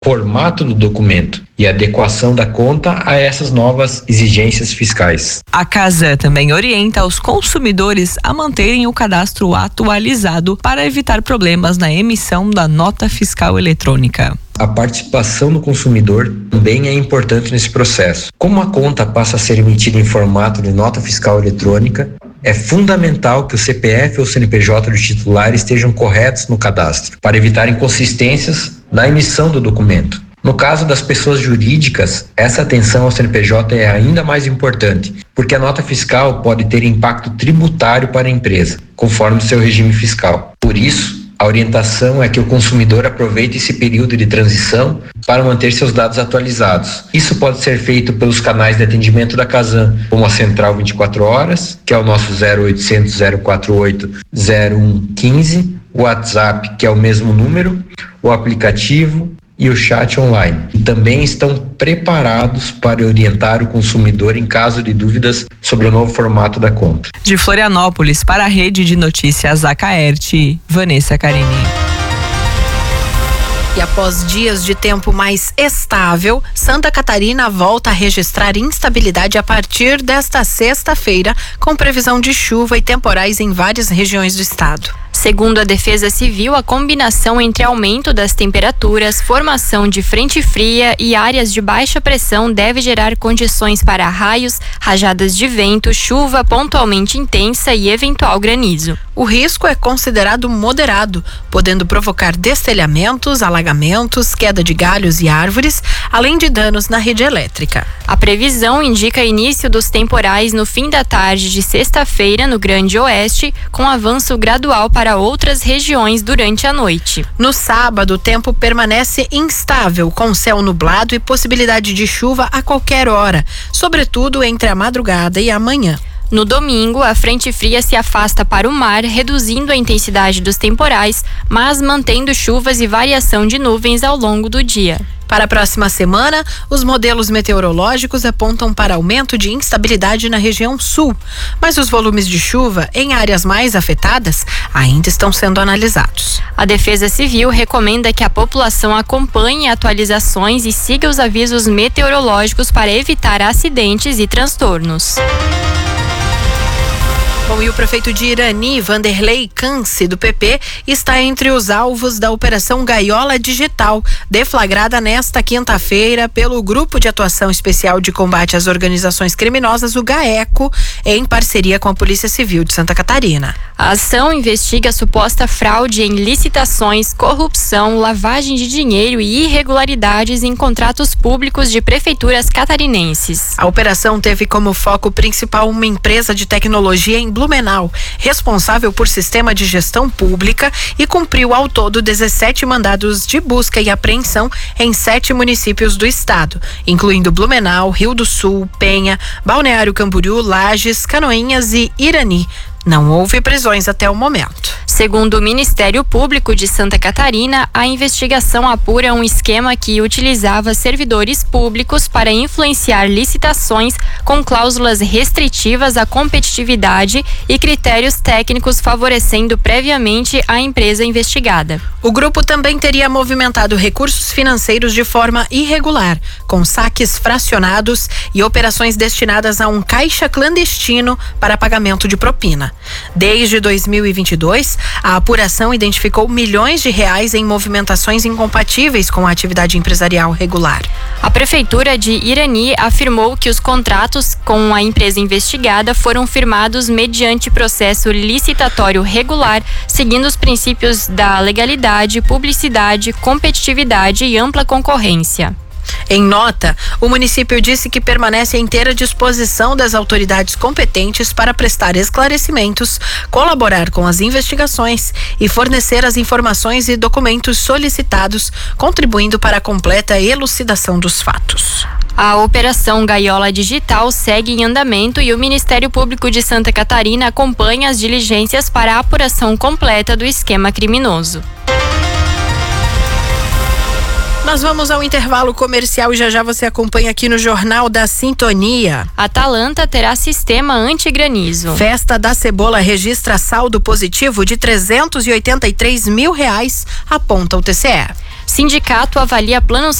formato do documento e adequação da conta a essas novas exigências fiscais. A CASAN também orienta os consumidores a manterem o cadastro atualizado para evitar problemas na emissão da nota fiscal eletrônica. A participação do consumidor também é importante nesse processo. Como a conta passa a ser emitida em formato de nota fiscal eletrônica, é fundamental que o CPF ou CNPJ do titular estejam corretos no cadastro, para evitar inconsistências na emissão do documento. No caso das pessoas jurídicas, essa atenção ao CNPJ é ainda mais importante, porque a nota fiscal pode ter impacto tributário para a empresa, conforme o seu regime fiscal. Por isso, a orientação é que o consumidor aproveite esse período de transição para manter seus dados atualizados. Isso pode ser feito pelos canais de atendimento da CASAN, como a Central 24 Horas, que é o nosso 0800 048 0115, o WhatsApp, que é o mesmo número, o aplicativo e o chat online. E também estão preparados para orientar o consumidor em caso de dúvidas sobre o novo formato da conta. De Florianópolis, para a Rede de Notícias Acaerte, Vanessa Carini. E após dias de tempo mais estável, Santa Catarina volta a registrar instabilidade a partir desta sexta-feira, com previsão de chuva e temporais em várias regiões do estado. Segundo a Defesa Civil, a combinação entre aumento das temperaturas, formação de frente fria e áreas de baixa pressão deve gerar condições para raios, rajadas de vento, chuva pontualmente intensa e eventual granizo. O risco é considerado moderado, podendo provocar destelhamentos, alagamentos, queda de galhos e árvores, além de danos na rede elétrica. A previsão indica início dos temporais no fim da tarde de sexta-feira no Grande Oeste, com avanço gradual para outras regiões durante a noite. No sábado, o tempo permanece instável, com céu nublado e possibilidade de chuva a qualquer hora, sobretudo entre a madrugada e a manhã. No domingo, a frente fria se afasta para o mar, reduzindo a intensidade dos temporais, mas mantendo chuvas e variação de nuvens ao longo do dia. Para a próxima semana, os modelos meteorológicos apontam para aumento de instabilidade na região sul, mas os volumes de chuva em áreas mais afetadas ainda estão sendo analisados. A Defesa Civil recomenda que a população acompanhe atualizações e siga os avisos meteorológicos para evitar acidentes e transtornos. Bom, e o prefeito de Irani, Vanderlei Canci, do PP, está entre os alvos da Operação Gaiola Digital, deflagrada nesta quinta-feira pelo Grupo de Atuação Especial de Combate às Organizações Criminosas, o GAECO, em parceria com a Polícia Civil de Santa Catarina. A ação investiga a suposta fraude em licitações, corrupção, lavagem de dinheiro e irregularidades em contratos públicos de prefeituras catarinenses. A operação teve como foco principal uma empresa de tecnologia em Blumenau, responsável por sistema de gestão pública, e cumpriu ao todo 17 mandados de busca e apreensão em 7 municípios do estado, incluindo Blumenau, Rio do Sul, Penha, Balneário Camboriú, Lages, Canoinhas e Irani. Não houve prisões até o momento. Segundo o Ministério Público de Santa Catarina, a investigação apura um esquema que utilizava servidores públicos para influenciar licitações com cláusulas restritivas à competitividade e critérios técnicos favorecendo previamente a empresa investigada. O grupo também teria movimentado recursos financeiros de forma irregular, com saques fracionados e operações destinadas a um caixa clandestino para pagamento de propina. Desde 2022, a apuração identificou milhões de reais em movimentações incompatíveis com a atividade empresarial regular. A Prefeitura de Irani afirmou que os contratos com a empresa investigada foram firmados mediante processo licitatório regular, seguindo os princípios da legalidade, publicidade, competitividade e ampla concorrência. Em nota, o município disse que permanece à inteira disposição das autoridades competentes para prestar esclarecimentos, colaborar com as investigações e fornecer as informações e documentos solicitados, contribuindo para a completa elucidação dos fatos. A Operação Gaiola Digital segue em andamento e o Ministério Público de Santa Catarina acompanha as diligências para a apuração completa do esquema criminoso. Nós vamos ao intervalo comercial e já você acompanha aqui no Jornal da Sintonia. Atalanta terá sistema antigranizo. Festa da Cebola registra saldo positivo de R$383 mil, aponta o TCE. Sindicato avalia planos